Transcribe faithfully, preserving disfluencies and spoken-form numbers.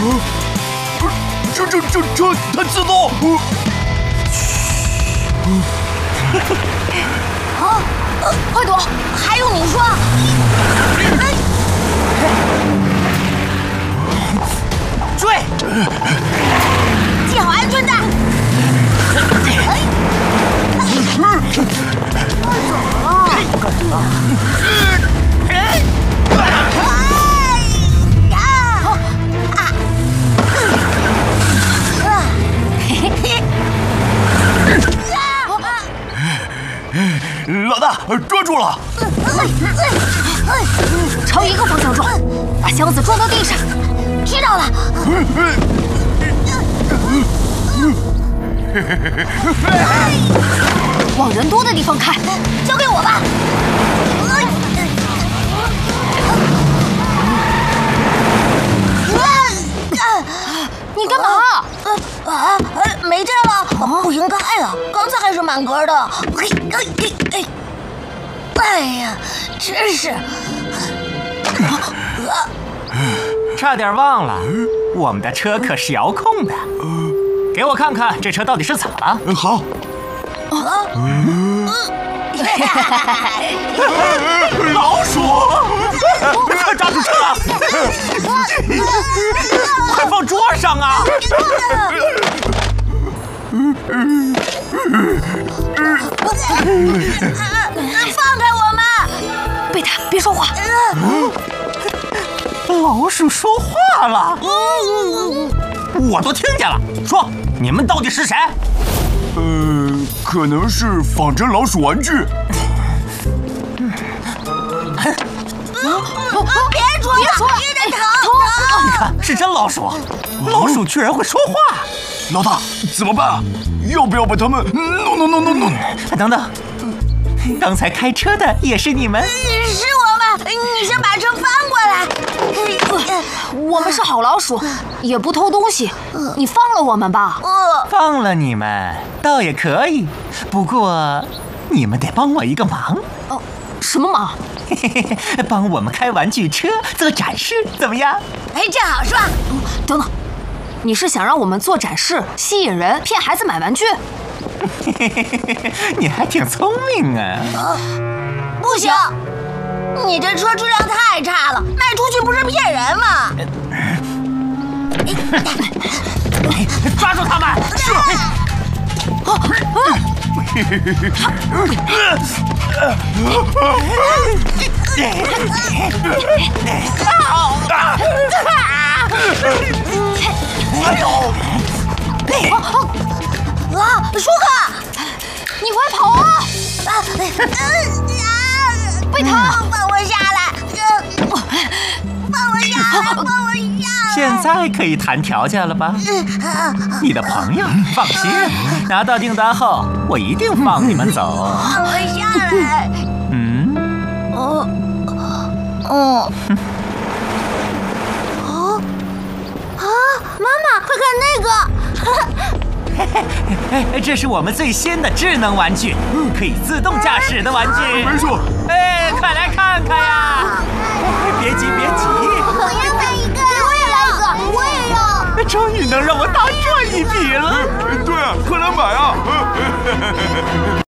这这这这它自动。 啊！快躲！还用你说？ 追！ 系好安全带。哎！怎么了？哎！ 老大，抓住了！ 朝一个方向撞，把箱子撞到地上。知道了。往人多的地方开，交给我吧。你干嘛？呃啊，没电了，不应该啊！刚才还是满格的。嘿，嘿，嘿，嘿！哎呀，真是！ 差点忘了，我们的车可是遥控的。给我看看这车到底是怎么了？ 好。 啊！ 老鼠！ 快抓住车！快放桌上啊！ 放开我们！贝塔，别说话。 老鼠说话了，我都听见了。说，你们到底是谁？ 呃，可能是仿真老鼠玩具。 别戳了，有点疼！ 你看，是真老鼠，老鼠居然会说话。 老大，怎么办啊？要不要把他们弄弄弄弄弄？ 等等，刚才开车的也是你们？ 是我们，你先把车翻过来。我们是好老鼠，也不偷东西，你放了我们吧。 放了你们倒也可以，不过你们得帮我一个忙。 哦，什么忙？ 帮我们开玩具车做展示，怎么样？ 哎，这好说。等等，你是想让我们做展示，吸引人，骗孩子买玩具？ 你还挺聪明啊！ 啊不行，你这车质量太差了，卖出去不是骗人吗？ 抓住他们！是。 啊啊！ 哎呦！ 啊，舒克，你快跑啊！啊，贝塔，放我下来！放我下来！放我下来！ 现在可以谈条件了吧？你的朋友，放心，拿到订单后，我一定放你们走。 放我下来！ 嗯？ 哦，哦，哦，啊！妈妈，快看那个！这是我们最新的智能玩具，可以自动驾驶的玩具。 没错。 哎，快来看看呀！别急，别急。 我要买一个，我也来一个，我也要。 终于能让我大赚一笔了。 对啊，快来买啊！